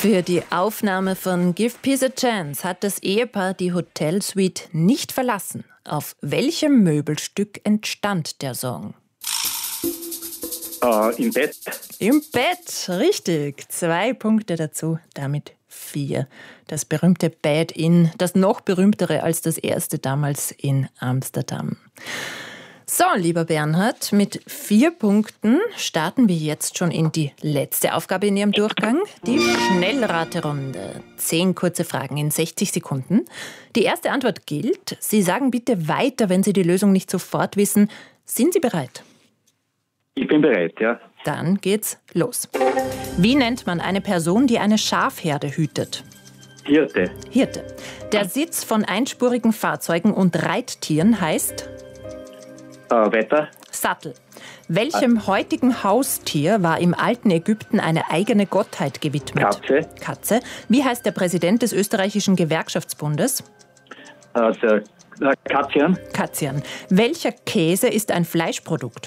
Für die Aufnahme von Give Peace a Chance hat das Ehepaar die Hotelsuite nicht verlassen. Auf welchem Möbelstück entstand der Song? Im Bett. Im Bett, richtig. 2 Punkte dazu, damit 4. Das berühmte Bed Inn, das noch berühmtere als das erste damals in Amsterdam. So, lieber Bernhard, mit 4 Punkten starten wir jetzt schon in die letzte Aufgabe in Ihrem Durchgang, die Schnellraterunde. 10 kurze Fragen in 60 Sekunden. Die erste Antwort gilt. Sie sagen bitte weiter, wenn Sie die Lösung nicht sofort wissen. Sind Sie bereit? Ich bin bereit, ja. Dann geht's los. Wie nennt man eine Person, die eine Schafherde hütet? Hirte. Hirte. Der Sitz von einspurigen Fahrzeugen und Reittieren heißt? Weiter. Sattel. Welchem heutigen Haustier war im alten Ägypten eine eigene Gottheit gewidmet? Katze. Katze. Wie heißt der Präsident des österreichischen Gewerkschaftsbundes? Katzian. Katzian. Welcher Käse ist ein Fleischprodukt?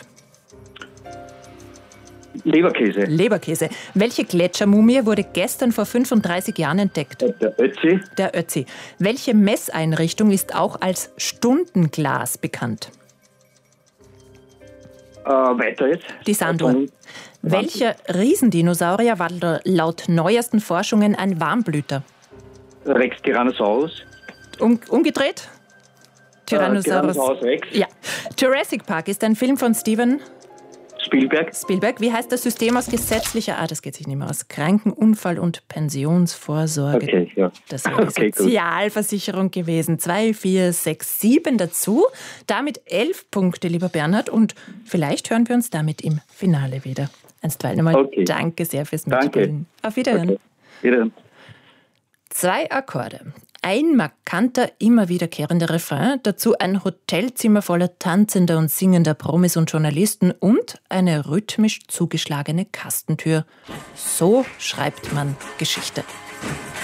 Leberkäse. Leberkäse. Welche Gletschermumie wurde gestern vor 35 Jahren entdeckt? Der Ötzi. Der Ötzi. Welche Messeinrichtung ist auch als Stundenglas bekannt? Weiter jetzt. Die Sanduhr. Welcher Riesendinosaurier war laut neuesten Forschungen ein Warmblüter? Rex Tyrannosaurus. Umgedreht? Tyrannosaurus Rex. Ja. Jurassic Park ist ein Film von Steven Spielberg. Wie heißt das System aus gesetzlicher, das geht sich nicht mehr aus, Krankenunfall- und Pensionsvorsorge? Okay, ja. Das wäre die Sozialversicherung gewesen. 2, 4, 6, 7 dazu. Damit 11 Punkte, lieber Bernhard. Und vielleicht hören wir uns damit im Finale wieder. Einstweilen einmal danke sehr fürs Mitspielen. Auf Wiederhören. Okay. Wiederhören. 2 Akkorde. Ein markanter, immer wiederkehrender Refrain, dazu ein Hotelzimmer voller tanzender und singender Promis und Journalisten und eine rhythmisch zugeschlagene Kastentür. So schreibt man Geschichte.